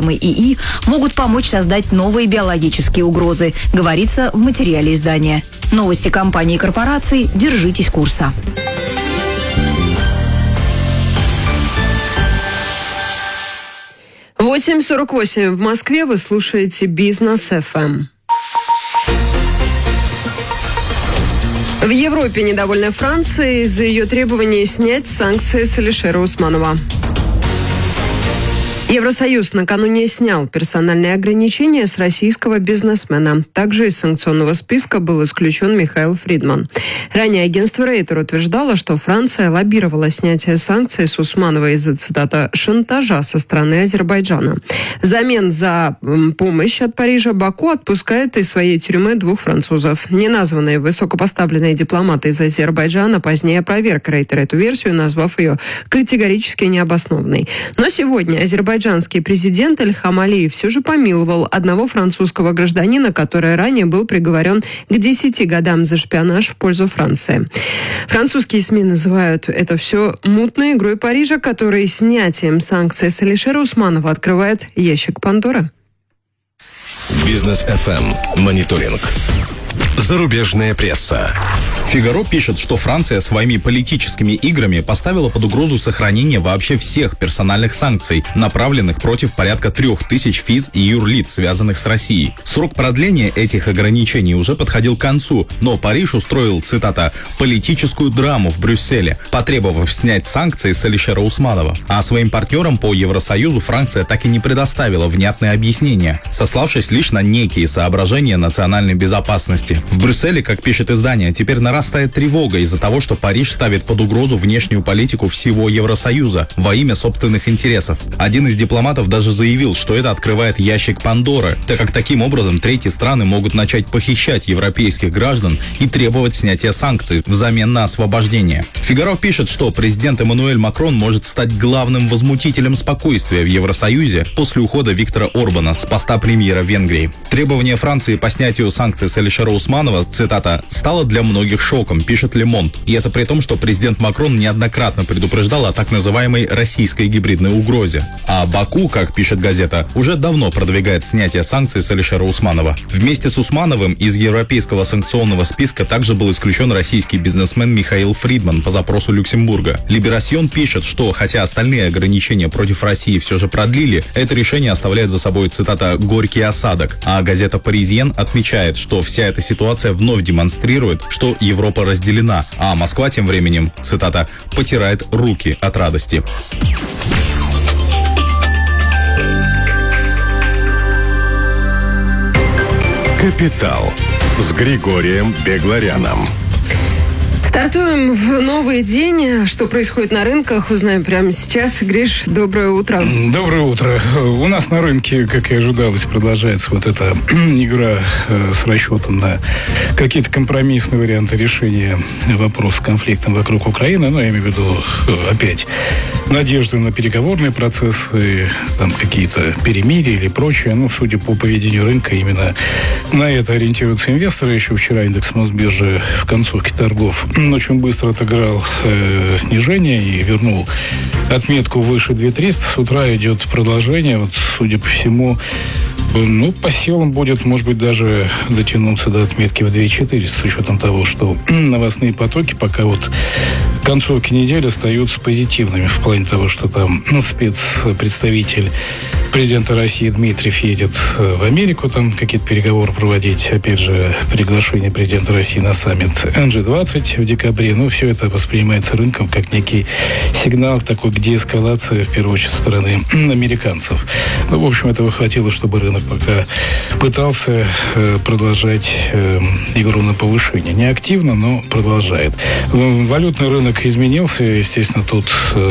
системы ИИ могут помочь создать новые биологические угрозы, говорится в материале издания. Новости компаний и корпораций. Держитесь курса. В 8:48 в Москве. Вы слушаете Бизнес FM. В Европе недовольны Францией из-за ее требования снять санкции с Алишера Усманова. Евросоюз накануне снял персональные ограничения с российского бизнесмена. Также из санкционного списка был исключен Михаил Фридман. Ранее агентство Рейтер утверждало, что Франция лоббировала снятие санкций с Усманова из-за, цитата, «шантажа со стороны Азербайджана». Взамен за помощь от Парижа Баку отпускает из своей тюрьмы 2 французов. Неназванные высокопоставленные дипломаты из Азербайджана позднее опроверг Рейтер эту версию, назвав ее категорически необоснованной. Но сегодня азербайджанский президент Ильхам Алиев все же помиловал одного французского гражданина, который ранее был приговорен к 10 годам за шпионаж в пользу Франции. Французские СМИ называют это все мутной игрой Парижа, который снятием санкций с Алишера Усманова открывает ящик Пандоры. Бизнес FM. Мониторинг. Зарубежная пресса. «Фигаро» пишет, что Франция своими политическими играми поставила под угрозу сохранение вообще всех персональных санкций, направленных против порядка 3000 физ и юрлиц, связанных с Россией. Срок продления этих ограничений уже подходил к концу, но Париж устроил, цитата, «политическую драму в Брюсселе», потребовав снять санкции с Алишера Усманова. А своим партнерам по Евросоюзу Франция так и не предоставила внятные объяснения, сославшись лишь на некие соображения национальной безопасности. В Брюсселе, как пишет издание, теперь нарастает тревога из-за того, что Париж ставит под угрозу внешнюю политику всего Евросоюза во имя собственных интересов. Один из дипломатов даже заявил, что это открывает ящик Пандоры, так как таким образом третьи страны могут начать похищать европейских граждан и требовать снятия санкций взамен на освобождение. «Фигаро» пишет, что президент Эммануэль Макрон может стать главным возмутителем спокойствия в Евросоюзе после ухода Виктора Орбана с поста премьера Венгрии. Требование Франции по снятию санкций с Алишера Усманова, цитата, «стало для многих шоком», пишет Le Monde. И это при том, что президент Макрон неоднократно предупреждал о так называемой российской гибридной угрозе. А Баку, как пишет газета, уже давно продвигает снятие санкций с Алишера Усманова. Вместе с Усмановым из европейского санкционного списка также был исключен российский бизнесмен Михаил Фридман по запросу Люксембурга. Либерасьон пишет, что хотя остальные ограничения против России все же продлили, это решение оставляет за собой, цитата, «горький осадок». А газета Паризьен отмечает, что вся эта ситуация вновь демонстрирует, что Европа разделена, а Москва тем временем, цитата, «потирает руки от радости». «Капитал» с Григорием Бегларяном. Стартуем в новый день. Что происходит на рынках, узнаем прямо сейчас. Гриш, доброе утро. Доброе утро. У нас на рынке, как и ожидалось, продолжается вот эта игра с расчетом на какие-то компромиссные варианты решения вопроса с конфликтом вокруг Украины. Ну, я имею в виду опять надежды на переговорные процессы, там какие-то перемирия или прочее. Ну, судя по поведению рынка, именно на это ориентируются инвесторы. Еще вчера индекс Мосбиржи в концовке торгов очень быстро отыграл снижение и вернул отметку выше 2300. С утра идет продолжение. Вот, судя по всему, по силам будет, может быть, даже дотянуться до отметки в 2400, с учетом того, что новостные потоки пока вот к концовке недели остаются позитивными в плане того, что там спецпредставитель президента России Дмитриев едет в Америку, там какие-то переговоры проводить, опять же, приглашение президента России на саммит G20 в декабре. Все это воспринимается рынком как некий сигнал такой к деэскалации, в первую очередь, со стороны американцев. В общем, этого хватило, чтобы рынок пока пытался продолжать игру на повышение. Не активно, но продолжает. Валютный рынок изменился. Естественно, тут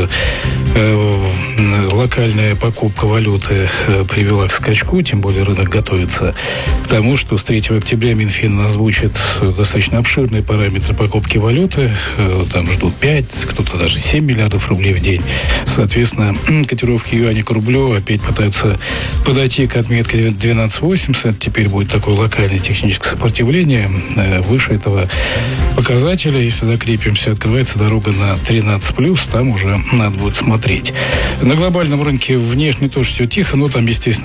локальная покупка валюты привела к скачку, тем более рынок готовится к тому, что с 3 октября Минфин озвучит достаточно обширные параметры покупки валюты. Там ждут 5, кто-то даже 7 миллиардов рублей в день. Соответственно, котировки юаня к рублю опять пытаются подойти к отметке 12.80. Теперь будет такое локальное техническое сопротивление. Выше этого показателя, если закрепимся, открывается дорога на 13+, там уже надо будет смотреть. На глобальном рынке внешне тоже все тихо, но там, естественно,